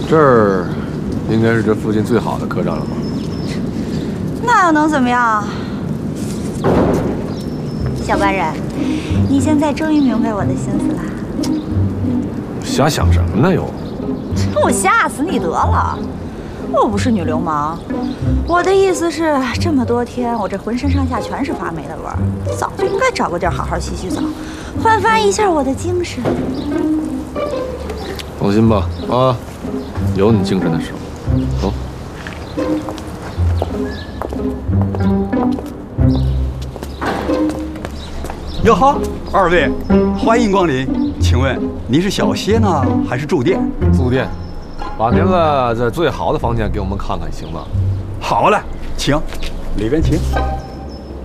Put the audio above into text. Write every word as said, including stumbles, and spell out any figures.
这儿应该是这附近最好的客栈了吧？ 那又能怎么样？小官人，你现在终于明白我的心思了。 瞎想什么呢又？ 我吓死你得了！我不是女流氓，我的意思是，这么多天我这浑身上下全是发霉的味儿，早就应该找个地儿好好洗洗澡，焕发一下我的精神。 放心吧，啊，有你精神的时候。走。 哟呵，二位，欢迎光临。请问您是小歇呢，还是住店？ 住店，把您个这最好的房间给我们看看，行吗？ 好嘞，请，里边请。